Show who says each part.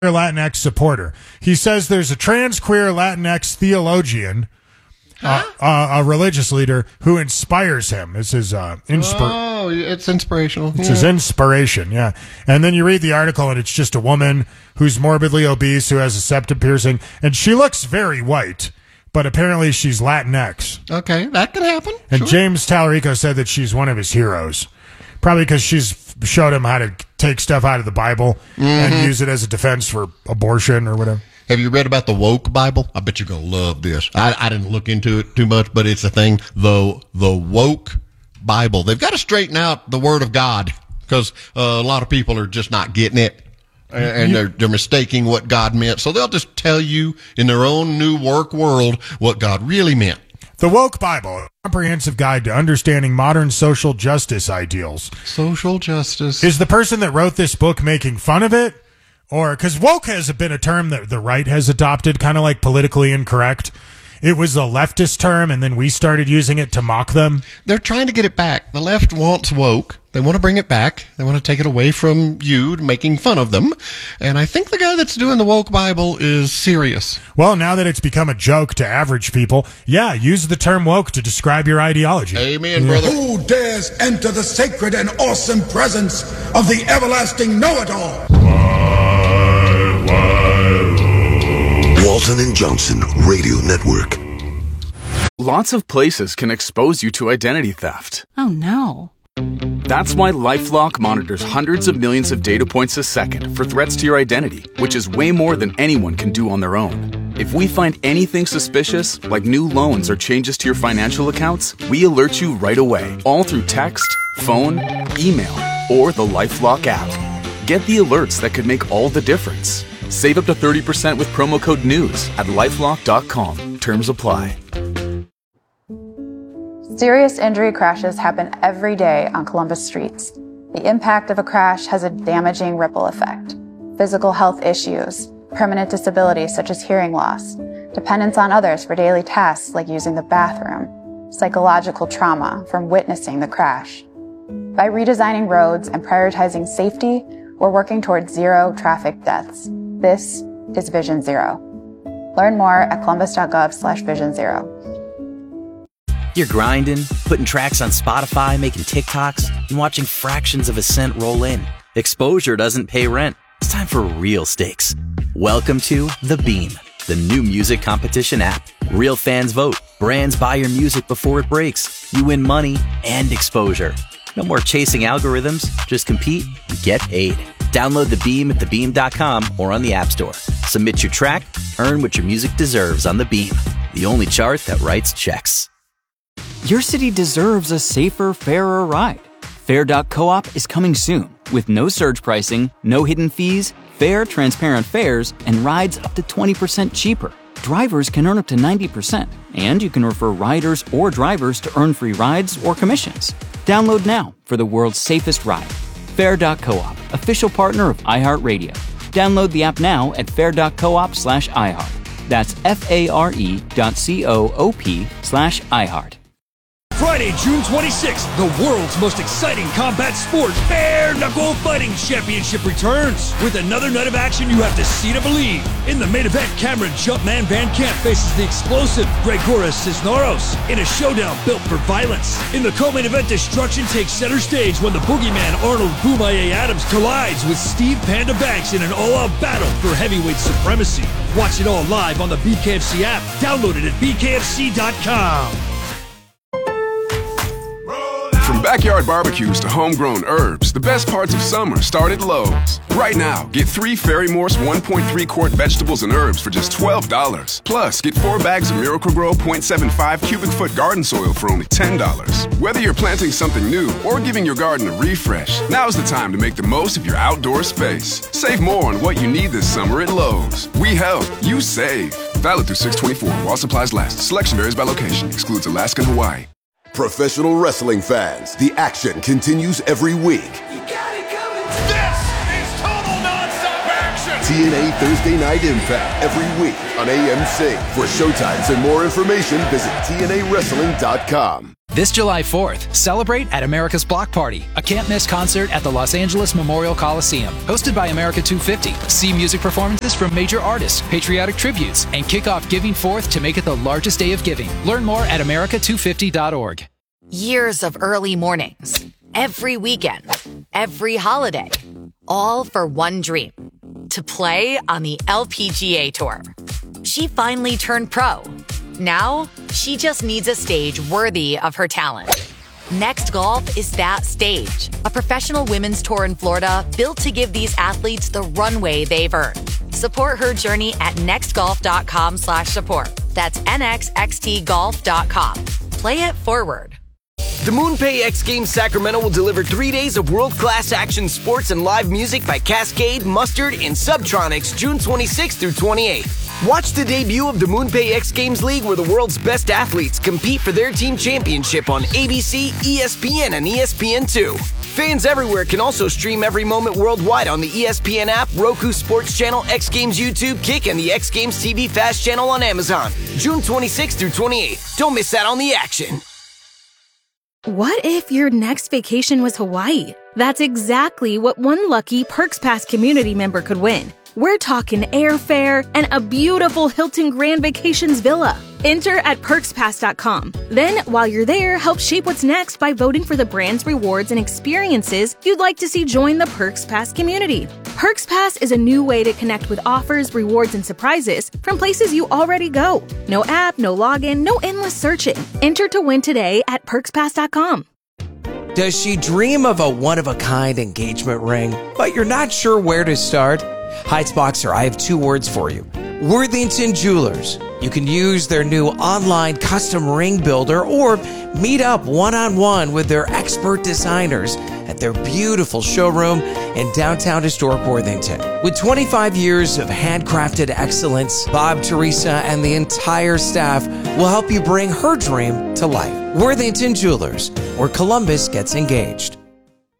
Speaker 1: Latinx supporter. He says there's a trans queer Latinx theologian, a religious leader who inspires him. This is
Speaker 2: it's inspirational.
Speaker 1: It's his inspiration, yeah. And then you read the article, and it's just a woman who's morbidly obese who has a septum piercing, and she looks very white, but apparently she's Latinx.
Speaker 2: Okay, that could happen.
Speaker 1: And
Speaker 2: sure.
Speaker 1: James Tallarico said that she's one of his heroes, probably because she's showed him how to take stuff out of the Bible and use it as a defense for abortion or whatever.
Speaker 2: Have you read about the woke Bible? I bet you're going to love this. I didn't look into it too much, but it's a thing. The woke Bible. They've got to straighten out the Word of God because a lot of people are just not getting it. And they're mistaking what God meant. So they'll just tell you in their own new work world what God really meant.
Speaker 1: The Woke Bible, a comprehensive guide to understanding modern social justice ideals.
Speaker 2: Social justice.
Speaker 1: Is the person that wrote this book making fun of it? Or, because woke has been a term that the right has adopted, kind of like politically incorrect. It was a leftist term, and then we started using it to mock them.
Speaker 2: They're trying to get it back. The left wants woke. They want to bring it back. They want to take it away from you, making fun of them. And I think the guy that's doing the woke Bible is serious.
Speaker 1: Well, now that it's become a joke to average people, yeah, use the term woke to describe your ideology.
Speaker 2: Amen, brother.
Speaker 3: Who dares enter the sacred and awesome presence of the everlasting know-it-all?
Speaker 4: Walton and Johnson Radio Network.
Speaker 5: Lots of places can expose you to identity theft.
Speaker 6: Oh, no.
Speaker 5: That's why LifeLock monitors hundreds of millions of data points a second for threats to your identity, which is way more than anyone can do on their own. If we find anything suspicious, like new loans or changes to your financial accounts, we alert you right away, all through text, phone, email, or the LifeLock app. Get the alerts that could make all the difference. Save up to 30% with promo code NEWS at LifeLock.com. Terms apply.
Speaker 7: Serious injury crashes happen every day on Columbus streets. The impact of a crash has a damaging ripple effect. Physical health issues, permanent disabilities such as hearing loss, dependence on others for daily tasks like using the bathroom, psychological trauma from witnessing the crash. By redesigning roads and prioritizing safety, we're working towards zero traffic deaths. This is Vision Zero. Learn more at columbus.gov/Vision Zero.
Speaker 8: You're grinding, putting tracks on Spotify, making TikToks, and watching fractions of a cent roll in. Exposure doesn't pay rent. It's time for real stakes. Welcome to The Beam, the new music competition app. Real fans vote. Brands buy your music before it breaks. You win money and exposure. No more chasing algorithms. Just compete and get paid. Download The Beam at thebeam.com or on the App Store. Submit your track, earn what your music deserves on The Beam, the only chart that writes checks.
Speaker 9: Your city deserves a safer, fairer ride. Fair.coop is coming soon with no surge pricing, no hidden fees, fair, transparent fares, and rides up to 20% cheaper. Drivers can earn up to 90%, and you can refer riders or drivers to earn free rides or commissions. Download now for the world's safest ride. Fair.coop, official partner of iHeartRadio. Download the app now at fair.coop/iHeart. That's FARE.coop/iHeart.
Speaker 10: Friday, June 26th, the world's most exciting combat sport, Bare Knuckle Fighting Championship returns. With another night of action you have to see to believe. In the main event, Cameron Jumpman Van Camp faces the explosive Gregoras Cisneros in a showdown built for violence. In the co-main event, destruction takes center stage when the boogeyman Arnold Boomaye Adams collides with Steve Panda Banks in an all-out battle for heavyweight supremacy. Watch it all live on the BKFC app. Download it at bkfc.com.
Speaker 11: From backyard barbecues to homegrown herbs, the best parts of summer start at Lowe's. Right now, get 3 Fairy Morse 1.3 quart vegetables and herbs for just $12. Plus, get 4 bags of Miracle-Gro 0.75 cubic foot garden soil for only $10. Whether you're planting something new or giving your garden a refresh, now's the time to make the most of your outdoor space. Save more on what you need this summer at Lowe's. We help, you save. Valid through 6/24 while supplies last. Selection varies by location. Excludes Alaska and Hawaii.
Speaker 4: Professional wrestling fans, the action continues every week.
Speaker 12: You got it coming. This is total nonstop action.
Speaker 4: TNA Thursday Night Impact every week on AMC. For showtimes and more information, visit TNAWrestling.com.
Speaker 6: This July 4th, celebrate at America's Block Party, a can't-miss concert at the Los Angeles Memorial Coliseum. Hosted by America 250, see music performances from major artists, patriotic tributes, and kick off Giving 4th to make it the largest day of giving. Learn more at america250.org.
Speaker 12: Years of early mornings, every weekend, every holiday, all for one dream, to play on the LPGA Tour. She finally turned pro. Now, she just needs a stage worthy of her talent. Next Golf is that stage, a professional women's tour in Florida built to give these athletes the runway they've earned. Support her journey at nextgolf.com/support. That's nxxtgolf.com. Play it forward.
Speaker 13: The MoonPay X Games Sacramento will deliver 3 days of world-class action sports and live music by Cascade, Mustard, and Subtronics June 26th through 28th. Watch the debut of the MoonPay X Games League, where the world's best athletes compete for their team championship on ABC, ESPN, and ESPN2. Fans everywhere can also stream every moment worldwide on the ESPN app, Roku Sports Channel, X Games YouTube, Kick, and the X Games TV Fast channel on Amazon. June 26th through 28th. Don't miss out on the action.
Speaker 14: What if your next vacation was Hawaii? That's exactly what one lucky Perks Pass community member could win. We're talking airfare and a beautiful Hilton Grand Vacations villa. Enter at PerksPass.com. Then, while you're there, help shape what's next by voting for the brands, rewards, and experiences you'd like to see join the Perks Pass community. Perks Pass is a new way to connect with offers, rewards, and surprises from places you already go. No app, no login, no endless searching. Enter to win today at PerksPass.com.
Speaker 15: Does she dream of a one-of-a-kind engagement ring, but you're not sure where to start? Heights Boxer, I have 2 words for you. Worthington Jewelers. You can use their new online custom ring builder or meet up one-on-one with their expert designers at their beautiful showroom in downtown historic Worthington. With 25 years of handcrafted excellence, Bob, Teresa, and the entire staff will help you bring her dream to life. Worthington Jewelers, where Columbus gets engaged.